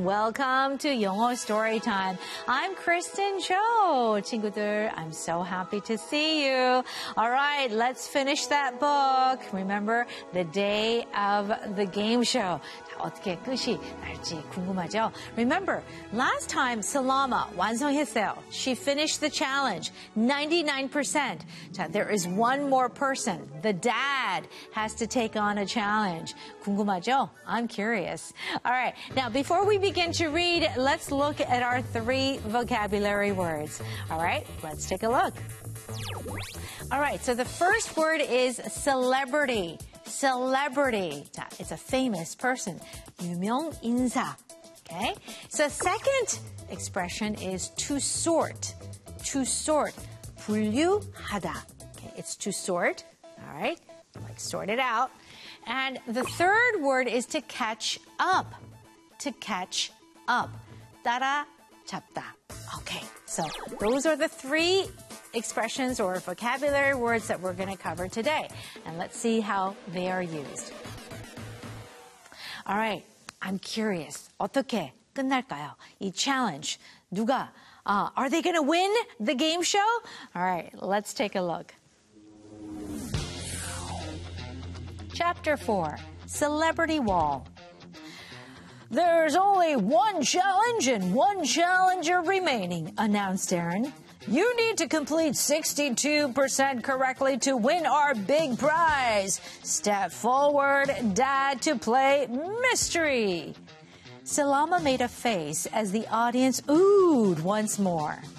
welcome to 영어 Story Time. I'm Kristen Cho. 친구들, I'm so happy to see you. All right, let's finish that book. Remember, the day of the game show. 어떻게 끝이 날지 궁금하죠? Remember, last time Salama 완성했어요. She finished the challenge, 99%. 자, there is one more person. The dad has to take on a challenge. 궁금하죠? I'm curious. All right, now before we begin to read, let's look at our 3 vocabulary words. All right, let's take a look. All right, so the first word is celebrity. Celebrity. 자, it's a famous person. 유명 인사. Okay? So second expression is to sort. To sort. 분류하다. Okay, it's to sort. All right? Like sort it out. And the third word is to catch up. To catch up. 따라잡다. Okay, so those are the 3 expressions or vocabulary words that we're going to cover today. And let's see how they are used. All right, I'm curious. 어떻게 끝날까요? 이 challenge. 누가, are they going to win the game show? All right, let's take a look. Chapter 4, Celebrity Wall. There's only one challenge and one challenger remaining, announced Aaron. You need to complete 62% correctly to win our big prize. Step forward, Dad, to play mystery. Salama made a face as the audience oohed once more.